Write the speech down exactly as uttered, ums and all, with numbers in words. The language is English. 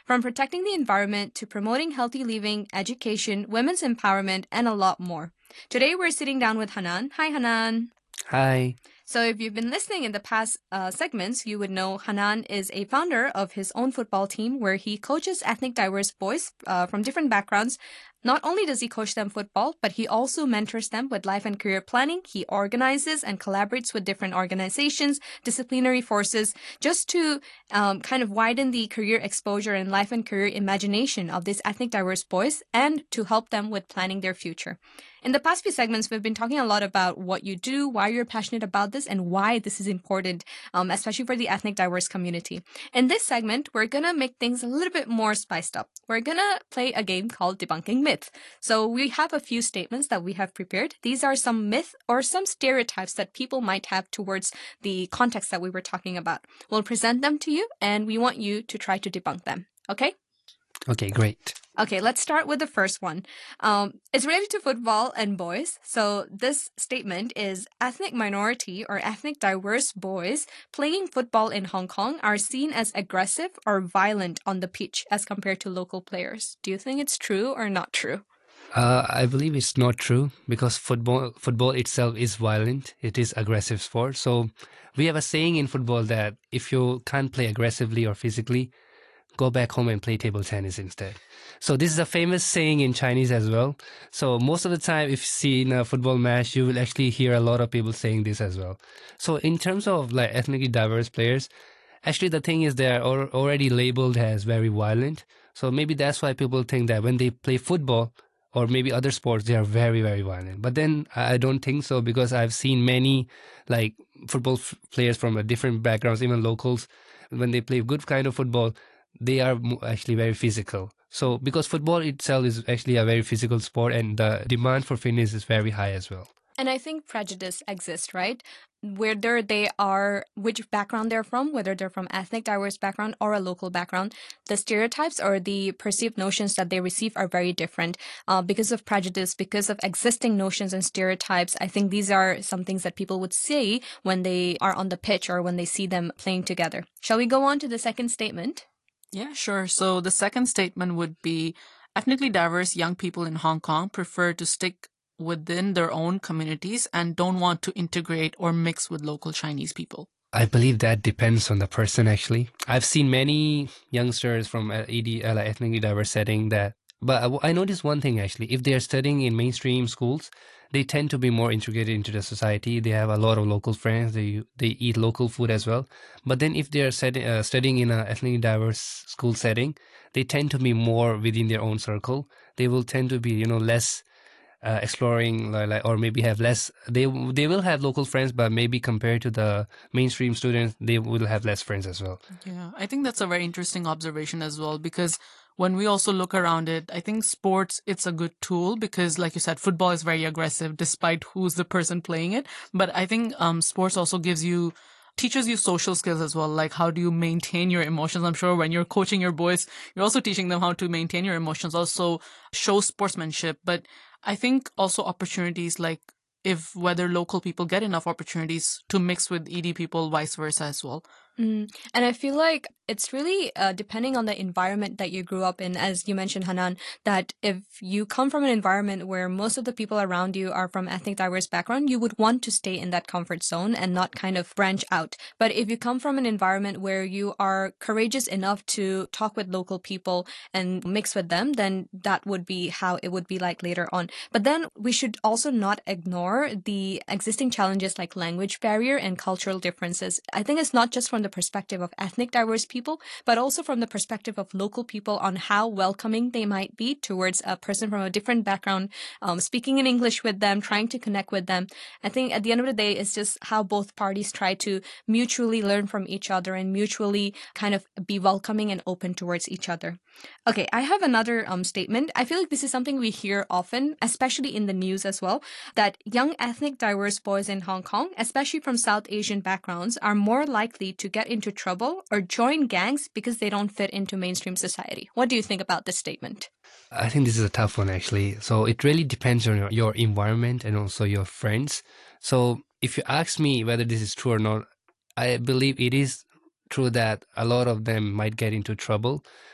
from protecting the environment to promoting healthy living, education, women's empowerment, and a lot more. Today, we're sitting down with Hanan. Hi, Hanan. Hi. So if you've been listening in the past uh, segments, you would know Hanan is a founder of his own football team where he coaches ethnic diverse boys uh, from different backgrounds. Not only does he coach them football, but he also mentors them with life and career planning. He organizes and collaborates with different organizations, disciplinary forces, just to um, kind of widen the career exposure and life and career imagination of these ethnic diverse boys and to help them with planning their future. In the past few segments, we've been talking a lot about what you do, why you're passionate about this, and why this is important, um, especially for the ethnic diverse community. In this segment, we're going to make things a little bit more spiced up. We're going to play a game called Debunking Myth. So we have a few statements that we have prepared. These are some myth or some stereotypes that people might have towards the context that we were talking about. We'll present them to you, and we want you to try to debunk them. Okay? Okay, great. Okay, let's start with the first one. Um, it's related to football and boys. So this statement is ethnic minority or ethnic diverse boys playing football in Hong Kong are seen as aggressive or violent on the pitch as compared to local players. Do you think it's true or not true? Uh, I believe it's not true because football football itself is violent. It is aggressive sport. So we have a saying in football that if you can't play aggressively or physically, go back home and play table tennis instead. So this is a famous saying in Chinese as well. So most of the time, if you see in a football match, you will actually hear a lot of people saying this as well. So in terms of like ethnically diverse players, actually the thing is they're al- already labeled as very violent. So maybe that's why people think that when they play football or maybe other sports, they are very, very violent. But then I don't think so because I've seen many like football f- players from a different backgrounds, even locals, when they play good kind of football, they are actually very physical. So because football itself is actually a very physical sport and the demand for fitness is very high as well. And I think prejudice exists, right? Whether they are, which background they're from, whether they're from ethnic diverse background or a local background, the stereotypes or the perceived notions that they receive are very different uh, because of prejudice, because of existing notions and stereotypes. I think these are some things that people would say when they are on the pitch or when they see them playing together. Shall we go on to the second statement? Yeah, sure. So the second statement would be ethnically diverse young people in Hong Kong prefer to stick within their own communities and don't want to integrate or mix with local Chinese people. I believe that depends on the person actually. I've seen many youngsters from a E D, uh, like ethnically diverse setting that, but I, I noticed one thing actually. If they are studying in mainstream schools, they tend to be more integrated into the society. They have a lot of local friends. They they eat local food as well. But then if they are set, uh, studying in an ethnically diverse school setting, they tend to be more within their own circle. They will tend to be, you know, less uh, exploring, like, like, or maybe have less. They they will have local friends, but maybe compared to the mainstream students, they will have less friends as well. Yeah, I think that's a very interesting observation as well because when we also look around it, I think sports, it's a good tool because like you said, football is very aggressive despite who's the person playing it. But I think um, sports also gives you teaches you social skills as well, like how do you maintain your emotions. I'm sure when you're coaching your boys, you're also teaching them how to maintain your emotions, also show sportsmanship. But I think also opportunities like if whether local people get enough opportunities to mix with E D people, vice versa as well. Mm. And I feel like it's really uh, depending on the environment that you grew up in, as you mentioned, Hanan, that if you come from an environment where most of the people around you are from ethnic diverse background, you would want to stay in that comfort zone and not kind of branch out. But if you come from an environment where you are courageous enough to talk with local people and mix with them, then that would be how it would be like later on. But then we should also not ignore the existing challenges like language barrier and cultural differences. I think it's not just from the perspective of ethnic diverse people, but also from the perspective of local people on how welcoming they might be towards a person from a different background, um, speaking in English with them, trying to connect with them. I think at the end of the day, it's just how both parties try to mutually learn from each other and mutually kind of be welcoming and open towards each other. Okay, I have another um, statement. I feel like this is something we hear often, especially in the news as well, that young ethnic diverse boys in Hong Kong, especially from South Asian backgrounds, are more likely to get into trouble or join gangs because they don't fit into mainstream society. What do you think about this statement? I think this is a tough one actually. So it really depends on your, your environment and also your friends. So if you ask me whether this is true or not, I believe it is true that a lot of them might get into trouble.